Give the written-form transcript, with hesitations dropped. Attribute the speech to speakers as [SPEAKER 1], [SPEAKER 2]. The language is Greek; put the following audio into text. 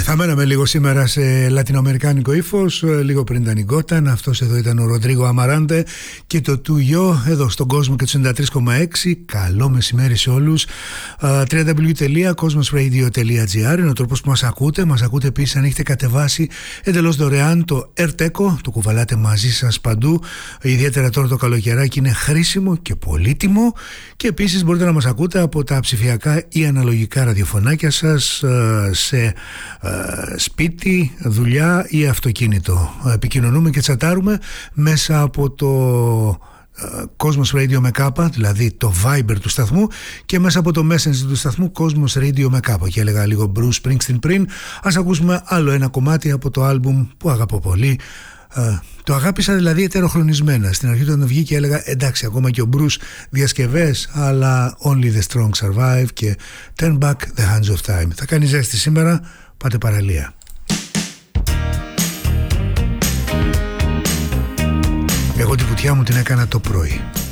[SPEAKER 1] Θα μέναμε λίγο σήμερα σε λατινοαμερικάνικο ύφος. Λίγο πριν ήταν η Γκόταν. Αυτός εδώ ήταν ο Ροντρίγο Αμαράντε και το Τουγιό εδώ στον κόσμο και του 93,6. Καλό μεσημέρι σε όλους. www.cosmosradio.gr είναι ο τρόπος που μας ακούτε. Μας ακούτε επίσης αν έχετε κατεβάσει εντελώς δωρεάν το AirTeco. Το κουβαλάτε μαζί σας παντού. Ιδιαίτερα τώρα το καλοκαιράκι είναι χρήσιμο και πολύτιμο. Και επίσης μπορείτε να μας ακούτε από τα ψηφιακά ή αναλογικά ραδιοφωνάκια σας σε σπίτι, δουλειά ή αυτοκίνητο. Επικοινωνούμε και τσατάρουμε μέσα από το Cosmos Radio με κάπα, δηλαδή το Viber του σταθμού, και μέσα από το Messenger του σταθμού Cosmos Radio με κάπα. Και έλεγα λίγο Bruce Springsteen πριν. Ας ακούσουμε άλλο ένα κομμάτι από το άλμπουμ που αγαπώ πολύ. Το αγάπησα δηλαδή ετεροχρονισμένα. Στην αρχή όταν βγήκε έλεγα εντάξει, ακόμα και ο Bruce διασκευές, αλλά Only the Strong Survive και Turn Back the Hands of Time. Θα κάνει ζέστη σήμερα, πάτε παραλία. Εγώ τη βουτιά μου την έκανα το πρωί.